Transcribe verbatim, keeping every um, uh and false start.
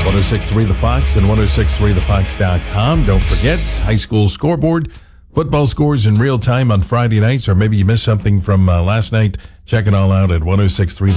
oh six point three The Fox and ten sixty-three the fox dot com. Don't forget, high school scoreboard, football scores in real time on Friday nights, or maybe you missed something from uh, last night. Check it all out at ten sixty-three